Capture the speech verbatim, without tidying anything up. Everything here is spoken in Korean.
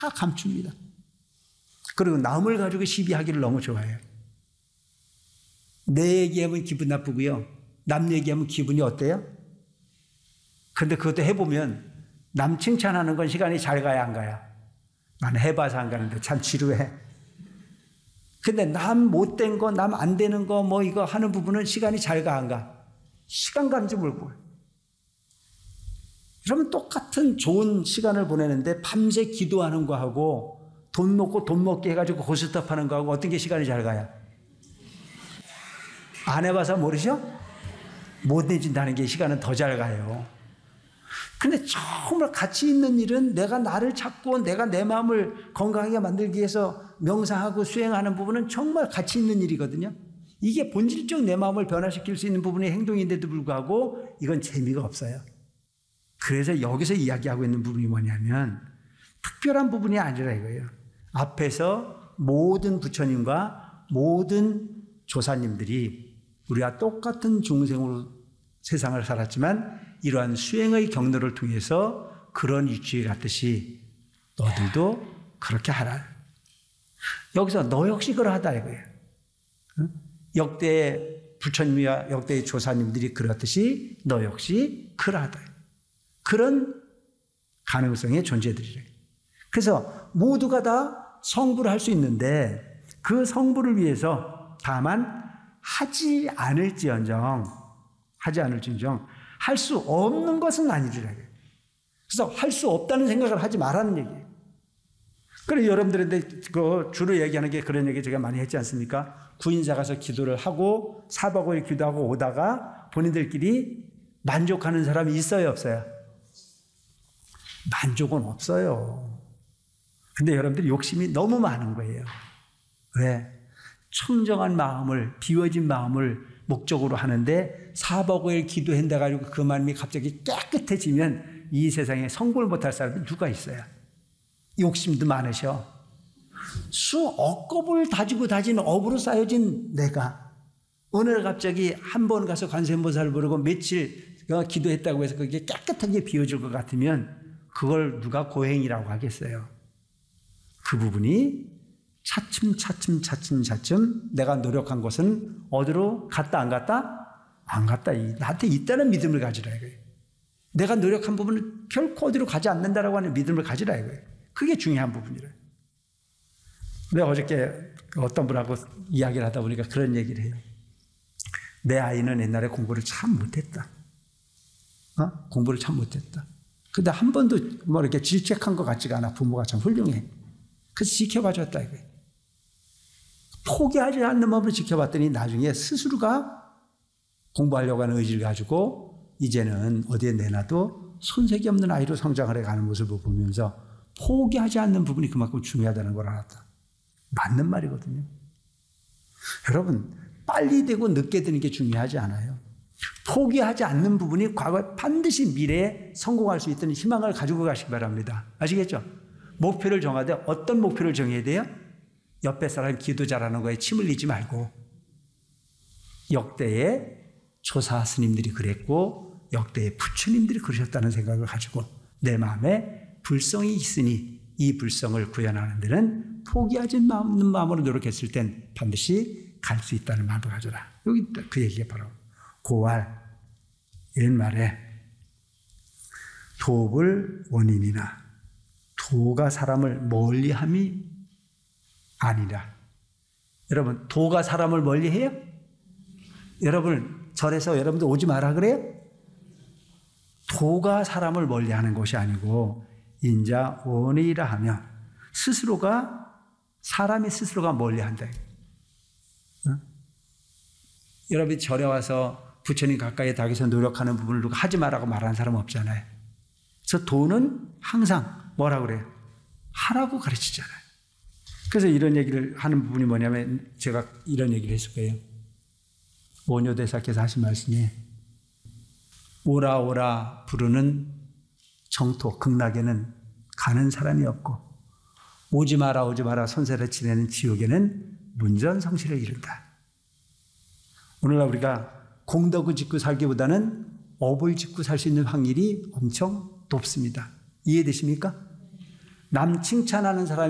감춥니다. 그리고 남을 가지고 시비하기를 너무 좋아해요. 내 얘기하면 기분 나쁘고요. 남 얘기하면 기분이 어때요? 근데 그것도 해보면 남 칭찬하는 건 시간이 잘 가야 안 가야? 나는 해봐서 안 가는데 참 지루해. 근데 남 못된 거, 남 안 되는 거, 뭐 이거 하는 부분은 시간이 잘 가 안 가? 시간 가는 줄 모르고. 그러면 똑같은 좋은 시간을 보내는데 밤새 기도하는 거 하고 돈 먹고 돈 먹게 해가지고 고스톱 하는 거 하고 어떤 게 시간이 잘 가요? 안 해봐서 모르죠? 못 내준다는 게 시간은 더 잘 가요. 근데 정말 가치 있는 일은 내가 나를 찾고 내가 내 마음을 건강하게 만들기 위해서 명상하고 수행하는 부분은 정말 가치 있는 일이거든요. 이게 본질적 내 마음을 변화시킬 수 있는 부분의 행동인데도 불구하고 이건 재미가 없어요. 그래서 여기서 이야기하고 있는 부분이 뭐냐면 특별한 부분이 아니라 이거예요. 앞에서 모든 부처님과 모든 조사님들이 우리와 똑같은 중생으로 세상을 살았지만 이러한 수행의 경로를 통해서 그런 이치에 갔듯이 너들도 그렇게 하라. 여기서 너 역시 그러하다 이거예요. 역대 부처님이와 역대의 조사님들이 그렇듯이 너 역시 그러하다. 그런 가능성의 존재들이래. 그래서 모두가 다 성불을 할 수 있는데 그 성불을 위해서 다만 하지 않을지언정 하지 않을지언정 할 수 없는 것은 아니더라. 그래서 할 수 없다는 생각을 하지 말라는 얘기예요. 그래서 여러분들한테 그 주로 얘기하는 게 그런 얘기 제가 많이 했지 않습니까? 구인사 가서 기도를 하고 사박 오일 기도하고 오다가 본인들끼리 만족하는 사람이 있어요, 없어요? 만족은 없어요. 근데 여러분들 욕심이 너무 많은 거예요. 왜? 청정한 마음을, 비워진 마음을 목적으로 하는데 사박 오일 기도한다 가지고 그 마음이 갑자기 깨끗해지면 이 세상에 성불 못할 사람이 누가 있어요? 욕심도 많으셔. 수억 겁을 다지고 다진 업으로 쌓여진 내가 오늘 갑자기 한 번 가서 관세음보살을 부르고 며칠 기도했다고 해서 그게 깨끗하게 비워질 것 같으면 그걸 누가 고행이라고 하겠어요? 그 부분이 차츰 차츰 차츰 차츰 내가 노력한 것은 어디로 갔다 안 갔다? 안 갔다. 나한테 있다는 믿음을 가지라 이거예요. 내가 노력한 부분은 결코 어디로 가지 않는다라고 하는 믿음을 가지라 이거예요. 그게 중요한 부분이래요. 내가 어저께 어떤 분하고 이야기를 하다 보니까 그런 얘기를 해요. 내 아이는 옛날에 공부를 참 못했다. 어? 공부를 참 못했다. 근데 한 번도 뭐 이렇게 질책한 것 같지가 않아. 부모가 참 훌륭해. 그래서 지켜봐 줬다 이거예요. 포기하지 않는 마음으로 지켜봤더니 나중에 스스로가 공부하려고 하는 의지를 가지고 이제는 어디에 내놔도 손색이 없는 아이로 성장을 해가는 모습을 보면서 포기하지 않는 부분이 그만큼 중요하다는 걸 알았다. 맞는 말이거든요. 여러분, 빨리 되고 늦게 되는 게 중요하지 않아요. 포기하지 않는 부분이 과거에 반드시 미래에 성공할 수 있다는 희망을 가지고 가시기 바랍니다. 아시겠죠? 목표를 정하되 어떤 목표를 정해야 돼요? 옆에 사람 기도 잘하는 거에 침 흘리지 말고 역대의 조사 스님들이 그랬고 역대의 부처님들이 그러셨다는 생각을 가지고 내 마음에 불성이 있으니 이 불성을 구현하는 데는 포기하지 않는 마음으로 노력했을 땐 반드시 갈 수 있다는 마음을 가져라. 여기 그 얘기가 바로 고활 옛말에 도불 원인이나 도가 사람을 멀리함이 아니라. 여러분, 도가 사람을 멀리해요? 여러분 절에서 여러분들 오지 마라 그래요? 도가 사람을 멀리하는 것이 아니고 인자 원이라 하면 스스로가 사람이 스스로가 멀리한다. 어? 여러분이 절에 와서 부처님 가까이 닿아서 노력하는 부분을 누가 하지 말라고 말하는 사람 없잖아요. 그래서 도는 항상 뭐라 그래요? 하라고 가르치잖아요. 그래서 이런 얘기를 하는 부분이 뭐냐면 제가 이런 얘기를 했을 거예요. 원효대사께서 하신 말씀이 오라 오라 부르는 정토 극락에는 가는 사람이 없고 오지 마라 오지 마라 손세를 치내는 지옥에는 문전성시를 이룬다. 오늘날 우리가 공덕을 짓고 살기보다는 업을 짓고 살 수 있는 확률이 엄청 높습니다. 이해되십니까? 남 칭찬하는 사람이